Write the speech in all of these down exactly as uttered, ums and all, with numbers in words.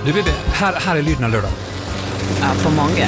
Du, Bibi, her, her er lyden av lørdag. Ja, for mange.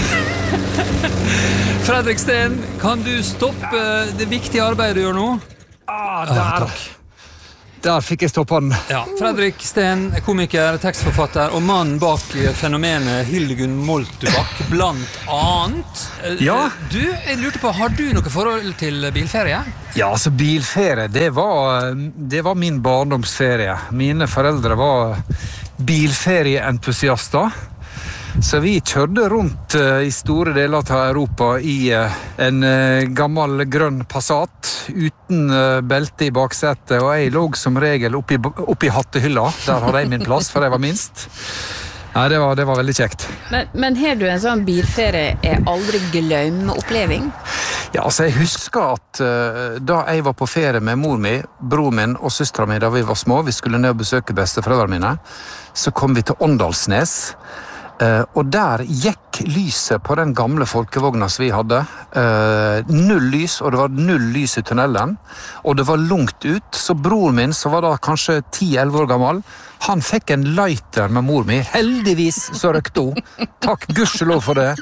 Fredrik Steen, kan du stoppe det viktige arbeidet du gjør nå? Ah, der. Ah, der fikk jeg stoppe den. Ja, Fredrik Steen, komiker, tekstforfatter og mann bak fenomenet Hildegunn Moltubakk, blant annet. Ja. Du, jeg lurte på, har du noe forhold til bilferie? Ja, altså bilferie, det var, det var min barndomsferie. Mine foreldre var bilferieentusiaster. Så vi kjørte rundt uh, i store deler av Europa i uh, en uh, gammel grønn Passat uten uh, belte i baksetet, og jeg lå som regel oppi, oppi hattehylla. Der hadde jeg min plass, for jeg var minst. Nei, det var, det var veldig kjekt. Men, men har du en sånn bilferie er aldri glemme oppleving? Ja, altså jeg husker at uh, da jeg var på ferie med mor mi, bror min og søstera mi da vi var små, vi skulle ned og besøke besteforeldrene mine, så kom vi til Åndalsnes. Uh, og der gikk lyset på den gamle folkevogna som vi hadde. Uh, null lys, og det var null lys i tunnelen. Og det var langt ut, så bror min, som var da kanskje ti elleve år gammel, han fikk en lighter med mor mi. Heldigvis så røkte hun. Takk gudskjelov for det.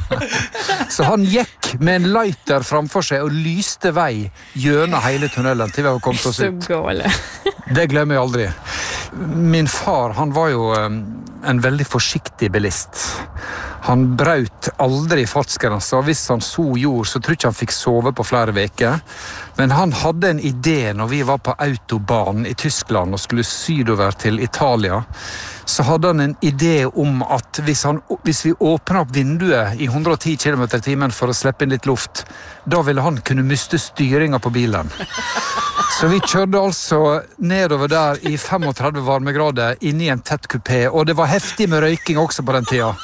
Så han gikk med en lighter framfor seg og lyste vei gjennom hele tunnelen til vi var kommet oss ut. Så gale. Det glemmer jeg aldri. Min far, han var jo um, en veldig forsiktig bilist. Han braut aldri fartsgrensa. Hvis han så jord, så tror jeg ikke han fikk sove på flere veker. Men han hadde en idé når vi var på autobahn i Tyskland og skulle sydover til Italia. Så hadde han en idé om at hvis, han, hvis vi åpnet opp vinduet i hundre og ti kilometer i timen for å slippe inn litt luft, da ville han kunne miste styringen på bilen. Så vi kjørte altså nedover der i trettifem varmegrader inne i en tett kupé, og det var heftig med røyking også på den tida.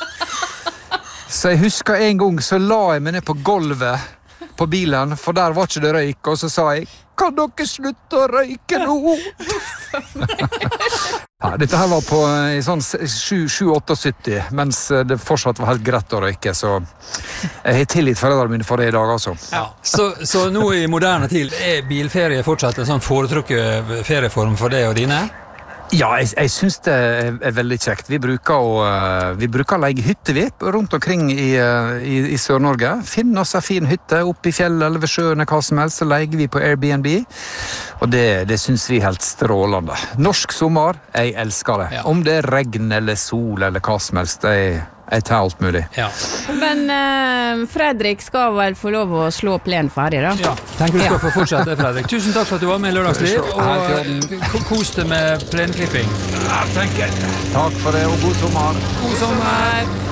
Så jeg husker en gang så la jeg meg ned på gulvet på bilen, for der var ikke det røyk, og så sa jeg, kan dere slutte å røyke nå? Ja, dette her var på i sånn sju syttiåtte, mens det fortsatt var helt greit å røyke, så jeg har tilgitt foreldrene mine for det i dag, altså. Ja, så, så nå i moderne tid, er bilferie fortsatt en sånn foretrukket ferieform for deg og dine? Ja, jeg, jeg synes det er, er veldig kjekt. Vi bruker å, vi bruker å leie hytte vi, rundt omkring i, i, i Sør-Norge. Finner oss en fin hytte oppe i fjellet eller ved sjøen, hva som helst, så leier vi på Airbnb. Og det, det synes vi er helt strålende. Norsk sommer, jeg elsker det. Ja. Om det er regn eller sol eller hva som helst, jeg, jeg tar alt mulig. Ja. Men uh, Fredrik skal vel få lov å slå plen ferdig, da? Ja, tenker du skal få fortsette, Fredrik. Tusen takk for at du var med i Lørdagsliv, og kos deg med plenklipping. Ja, tenker jeg. Takk for det, og god sommer. God sommer!